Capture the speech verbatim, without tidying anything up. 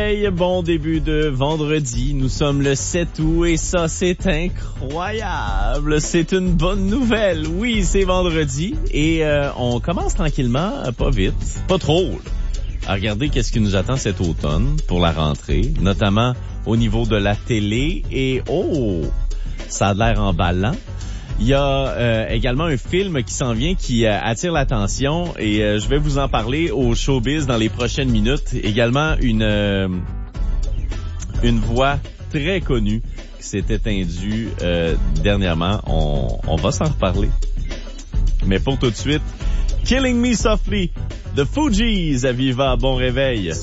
réveil, bon début de vendredi. Nous sommes le sept août et ça, c'est incroyable. C'est une bonne nouvelle. Oui, c'est vendredi et euh, on commence tranquillement, pas vite, pas trop, à regarder qu'est-ce qui nous attend cet automne pour la rentrée, notamment au niveau de la télé. Et oh, ça a l'air emballant. Il y a euh, également un film qui s'en vient qui euh, attire l'attention et euh, je vais vous en parler au Showbiz dans les prochaines minutes. Également une euh, une voix très connue qui s'est éteindue euh, dernièrement. On, on va s'en reparler. Mais pour tout de suite, Killing Me Softly, The Fugees à Viva, bon réveil.